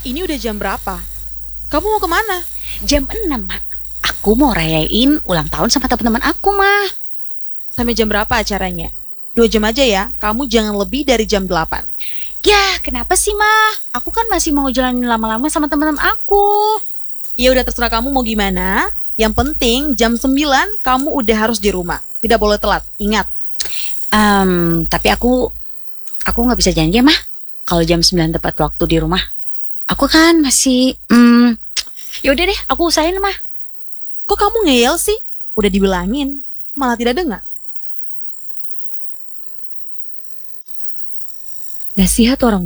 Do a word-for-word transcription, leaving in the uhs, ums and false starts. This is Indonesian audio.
Ini udah jam berapa? Kamu mau kemana? Jam enam, Mak. Aku mau rayain ulang tahun sama teman-teman aku, Mah. Sampai jam berapa acaranya? Dua jam aja ya, kamu jangan lebih dari jam delapan. Ya, kenapa sih, Mah? Aku kan masih mau jalanin lama-lama sama teman-teman aku. Ya udah terserah kamu mau gimana. Yang penting jam sembilan kamu udah harus di rumah. Tidak boleh telat, ingat. Um, tapi aku aku nggak bisa janji, Mah. Kalau jam sembilan tepat waktu di rumah. Aku kan masih hmm, ya udah deh, aku usahain, Mah. Kok kamu ngeyel sih? Udah dibilangin, malah tidak dengar. Nasihat orang